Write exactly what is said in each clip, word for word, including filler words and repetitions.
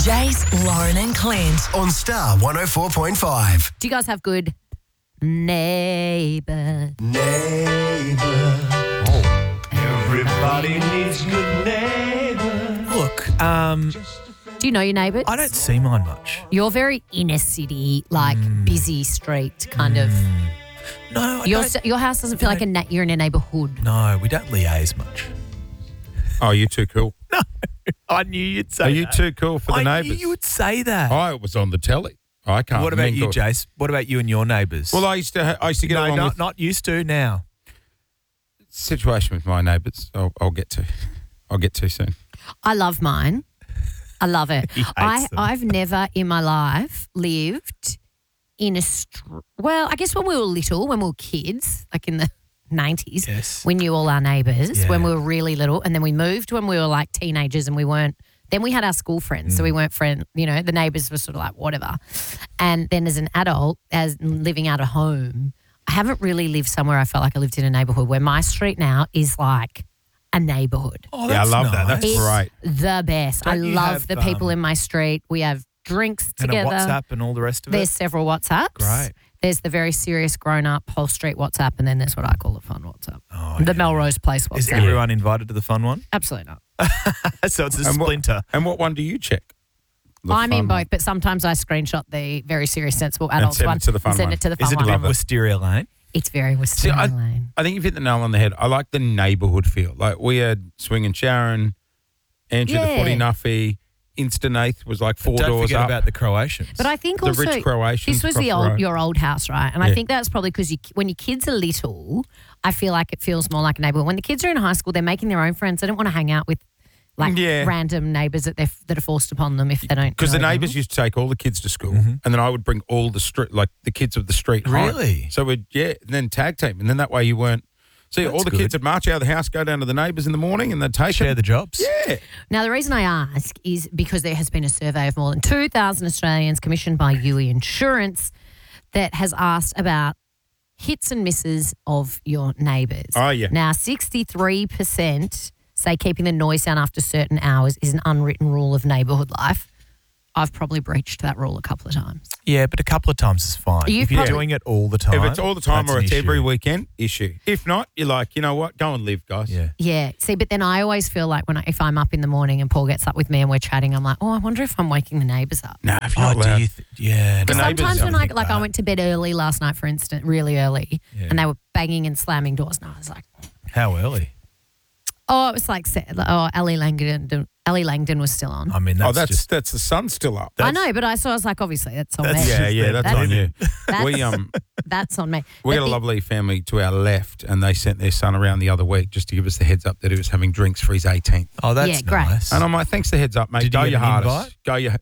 Jace, Lauren and Clint. On Star one oh four point five. Do you guys have good neighbours? Neighbour. Everybody needs good neighbours. Look, um, Do you know your neighbours? I don't see mine much. You're very inner city, like busy street kind of. No, I Your don't. s- your house doesn't feel like a na- you're in a neighbourhood. No, we don't liaise much. Oh, you too cool. I knew you'd say Are you that. too cool for the I neighbours? knew you would say that. I was on the telly. I can't. what about you, mingle. Jace? What about you and your neighbours? Well, I used to. Ha- I used to get no, along not, with not used to now. situation with my neighbours. I'll, I'll get to. I'll get to soon. I love mine. I love it. He hates I, them. I've never in my life lived in a, str- well, I guess when we were little, when we were kids, like in the nineties, Yes. we knew all our neighbours Yeah. when we were really little. And then we moved when we were like teenagers and we weren't, then we had our school friends. So we weren't friends, you know, the neighbours were sort of like whatever. And then as an adult, as living out of home, I haven't really lived somewhere I felt like I lived in a neighbourhood where my street now is like a neighbourhood. Oh, Yeah, I that's love that. nice. That's It's great. the best. I Don't you love have, the people um, in my street. We have drinks And together. a WhatsApp and all the rest of There's it. several WhatsApps. Great. There's the very serious grown-up whole street WhatsApp, and then there's what I call the fun WhatsApp. Oh, the yeah. Melrose Place WhatsApp. Is everyone invited to the fun one? Absolutely not. So it's a And what- splinter. And what one do you check? The I'm in fun both, one. but sometimes I screenshot the very serious, sensible adults send it one to the fun and send one. it to the Is fun it one. in Love it. Wisteria Lane? It's very Wisteria I- Lane. I think you've hit the nail on the head. I like the neighbourhood feel. Like we had Swing and Sharon, Andrew the Yeah. Footy Nuffy, Instanath was like 4 Don't doors forget up. about the Croatians. But I think the also rich Croatians. this was the across old road. your old house, right? And I Yeah. think that's probably because you, when your kids are little, I feel like it feels more like a neighbourhood. When the kids are in high school, they're making their own friends. They don't want to hang out with like Yeah. random neighbours that they that are forced upon them if they don't. Because the know them. neighbours used to take all the kids to school, Mhm. and then I would bring all the street, like the kids of the street. home. Really? So we'd yeah, and then tag team, and then that way you weren't. See, That's all the good. kids would march out of the house, go down to the neighbours in the morning, and they'd take Share them. the jobs. Yeah. Now, the reason I ask is because there has been a survey of more than two thousand Australians commissioned by U E Insurance that has asked about hits and misses of your neighbours. Oh, yeah. Now, sixty-three percent say keeping the noise down after certain hours is an unwritten rule of neighbourhood life. I've probably breached that rule a couple of times. Yeah, but a couple of times is fine. You if you're probably- doing it all the time. If it's all the time that's or an it's every issue. weekend, issue. If not, you're like, you know what? Go and live, guys. Yeah. Yeah. See, but then I always feel like when I, if I'm up in the morning and Paul gets up with me and we're chatting, I'm like, oh, I wonder if I'm waking the neighbours up. No, if you're Oh, not do allowed. you? Th- yeah. The no, neighbours Sometimes don't when I think like I that. went to bed early last night, for instance, really early, Yeah. and they were banging and slamming doors, and I was like, How early? oh, it was like se- oh, Ellie Langdon. Ellie Langdon was still on. I mean, that's oh, that's just. that's the sun still up. I know, but I saw. I was like, obviously, that's on That's me. Yeah, just yeah, their that's, That's- on you. That's, we um that's on me. we But had a the- lovely family to our left, and they sent their son around the other week just to give us the heads up that he was having drinks for his eighteenth. Oh, that's Yeah, great. nice. And I'm like, thanks the heads up, mate. Did you Go get your an hardest. invite? Go your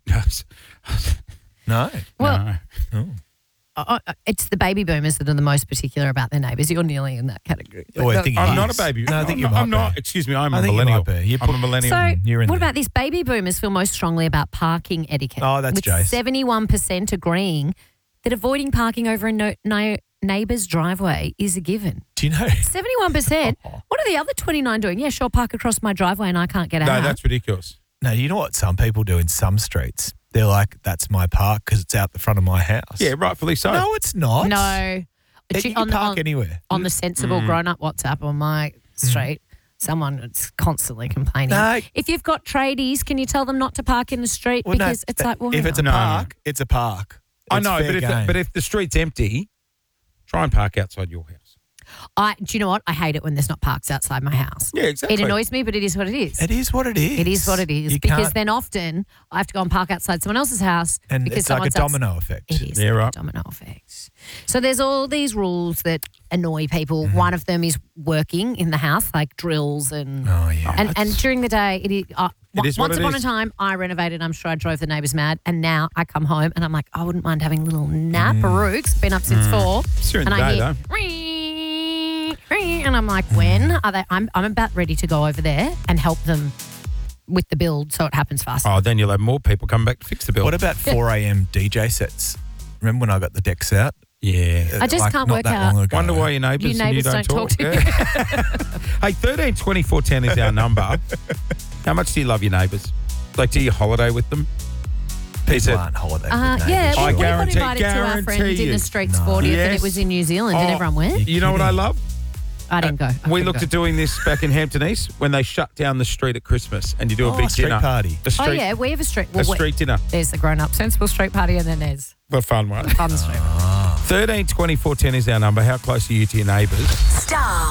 no. Well, no. Oh. uh, uh, it's the baby boomers that are the most particular about their neighbours. You're nearly in that category. Oh, I No, think I'm he not is. a baby. No, I think I'm you not, might I'm not. be. Excuse me, I'm I a think you millennial. might be. You I'm put- a millennial. So, You're in what there. about this? Baby boomers feel most strongly about parking etiquette. Oh, that's with Jace. seventy-one percent agreeing that avoiding parking over a no, no, neighbour's driveway is a given. Do you know? seventy-one percent. What are the other twenty-nine doing? Yeah, sure, park across my driveway and I can't get no, out. that's ridiculous. No, you know what some people do in some streets? They're like, that's my park because it's out the front of my house. Yeah, rightfully so. No, it's not. No. You She- can on, the- park on- anywhere. on the sensible Mm. grown-up WhatsApp on my street, someone is constantly complaining. No. If you've got tradies, can you tell them not to park in the street? Well, no, because it's like, well, if hang it's a on. No, no. park, it's a park. I It's know, fair but if the, game. but if the street's empty, try and park outside your house. I, do you know what? I hate it when there's not parks outside my house. Yeah, exactly. It annoys me, but it is what it is. it is what it is. It is what it is. You Because can't- then often I have to go and park outside someone else's house. and because it's like a someone's outs- domino effect. It is Yeah, like right. a domino effect. So there's all these rules that annoy people. Mm-hmm. One of them is working in the house, like drills and Oh yeah. and, and during the day, it is. Uh, It is what once it upon is. a time, I renovated. I'm sure I drove the neighbours mad. And now I come home and I'm like, I wouldn't mind having a little nap. Baruch's been up since four. During and the I day, hear, though. "Ring, ring," and I'm like, when are they? I'm I'm about ready to go over there and help them with the build so it happens faster. Oh, then you'll have more people come back to fix the bill. What about four a.m. D J sets? Remember when I got the decks out? Yeah. I just Like, can't not work that out- long ago. Wonder why your neighbours You and neighbours you don't, don't talk to Yeah. Hey, thirteen twenty-four ten is our number. How much do you love your neighbours? Like, do you holiday with them? People Is it- aren't holiday Uh, with yeah, neighbours, well, I we got guarantee- invited to our guarantee friend you. Dinner Street's No. fortieth, and Yes. it was in New Zealand. Did Oh, everyone went? You know what I love? I didn't go. I we couldn't looked go. at doing this back in Hampton East when they shut down the street at Christmas and you do a Oh, big street dinner. party. A street, Oh yeah, we have a street. a Well, we- street dinner. there's the grown-up sensible street party, and then there's The fun one. fun street. thirteen twenty-four ten is our number. How close are you to your neighbours? Star